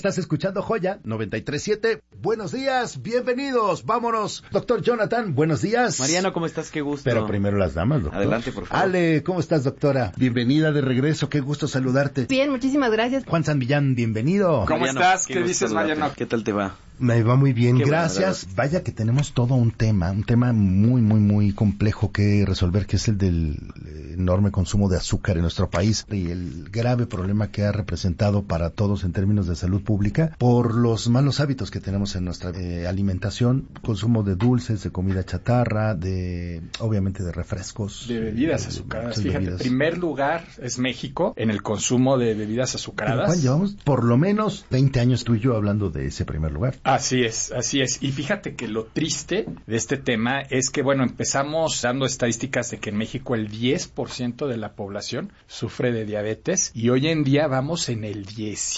Estás escuchando Joya 93.7. Buenos días, bienvenidos, vámonos. Doctor Jonathan, buenos días. Mariano, ¿cómo estás? Qué gusto. Pero primero las damas, doctor. Adelante, por favor. Ale, ¿cómo estás, doctora? Bienvenida de regreso, qué gusto saludarte. Bien, muchísimas gracias. Juan San Millán, bienvenido. ¿Cómo Mariano, estás? ¿Qué dices, Mariano? ¿Qué tal te va? Me va muy bien, Qué gracias. bueno, Vaya que tenemos todo un tema muy complejo que resolver, que es el del enorme consumo de azúcar en nuestro país y el grave problema que ha representado para todos en términos de salud pública por los malos hábitos que tenemos en nuestra alimentación, consumo de dulces, de comida chatarra, obviamente de refrescos. De bebidas azucaradas. Fíjate, bebidas. primer lugar es México en el consumo de bebidas Pero, azucaradas. Juan, llevamos por lo menos 20 años tú y yo hablando de ese primer lugar. Así es. Y fíjate que lo triste de este tema es que, bueno, empezamos dando estadísticas de que en México el 10% de la población sufre de diabetes y hoy en día vamos en el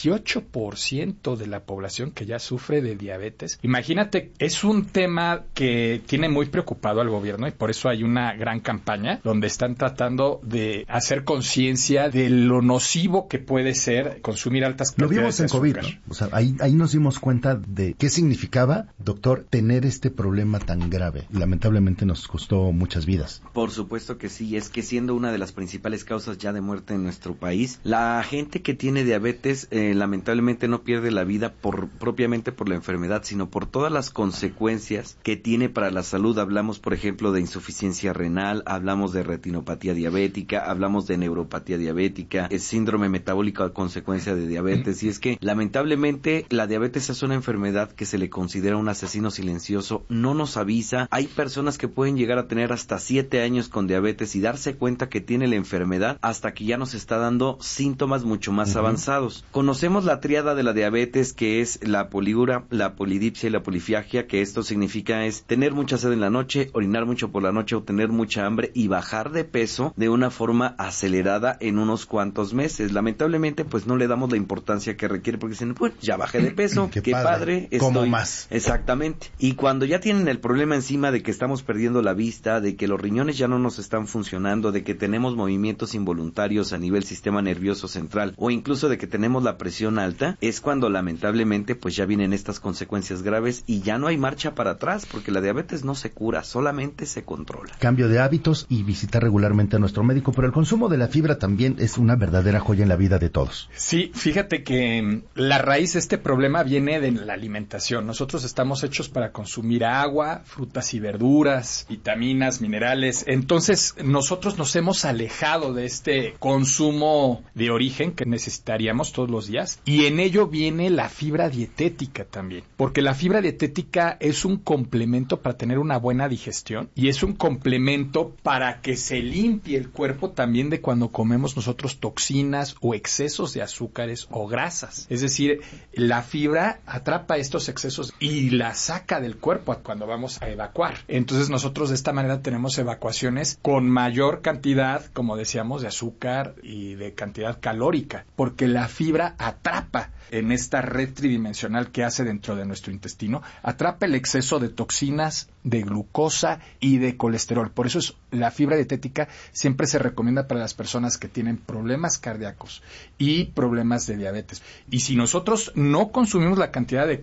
18% de la población que ya sufre de diabetes. Imagínate, es un tema que tiene muy preocupado al gobierno y por eso hay una gran campaña donde están tratando de hacer conciencia de lo nocivo que puede ser consumir altas Lo cantidades vimos en de COVID, azúcar. ¿no? O sea, ahí nos dimos cuenta de qué significaba, doctor, tener este problema tan grave. Lamentablemente nos costó muchas vidas. Por supuesto que sí, es que siendo una de las principales causas ya de muerte en nuestro país, la gente que tiene diabetes lamentablemente no pierde la vida propiamente por la enfermedad, sino por todas las consecuencias que tiene para la salud. Hablamos, por ejemplo, de insuficiencia renal, hablamos de retinopatía diabética, hablamos de neuropatía diabética, síndrome metabólico a consecuencia de diabetes, y es que lamentablemente la diabetes es una enfermedad que se le considera un asesino silencioso, no nos avisa. Hay personas que pueden llegar a tener hasta 7 años con diabetes y darse cuenta que tiene la enfermedad hasta que ya nos está dando síntomas mucho más avanzados. Conocemos la tríada de la diabetes, que es la poliura, la polidipsia y la polifagia, que esto significa es tener mucha sed en la noche, orinar mucho por la noche o tener mucha hambre y bajar de peso de una forma acelerada en unos cuantos meses. Lamentablemente, pues no le damos la importancia que requiere porque dicen, pues ya bajé de peso, qué padre, como estoy más. Exactamente. Y cuando ya tienen el problema encima de que estamos perdiendo la vista, de que los riñones ya no nos están funcionando, de que tenemos movimientos involuntarios a nivel sistema nervioso central o incluso de que tenemos la presión alta, es cuando lamentablemente pues ya vienen estas consecuencias graves y ya no hay marcha para atrás porque la diabetes no se cura, solamente se controla. Cambio de hábitos y visitar regularmente a nuestro médico, pero el consumo de la fibra también es una verdadera joya en la vida de todos. Sí, fíjate que la raíz de este problema viene de la alimentación. Nosotros estamos hechos para consumir agua, frutas y verduras, vitaminas, minerales. Entonces, nosotros nos hemos alejado de este consumo de origen que necesitaríamos todos los días. Y en ello viene la fibra dietética también. Porque la fibra dietética es un complemento para tener una buena digestión y es un complemento para que se limpie el cuerpo también de cuando comemos nosotros toxinas o excesos de azúcares o grasas. Es decir, la fibra atrapa estos excesos y la saca del cuerpo cuando vamos a evacuar. Entonces nosotros de esta manera tenemos evacuaciones con mayor cantidad, como decíamos, de azúcar y de cantidad calórica, porque la fibra atrapa en esta red tridimensional que hace dentro de nuestro intestino, atrapa el exceso de toxinas, de glucosa y de colesterol. Por eso la fibra dietética siempre se recomienda para las personas que tienen problemas cardíacos y problemas de diabetes. Y si nosotros no consumimos la cantidad de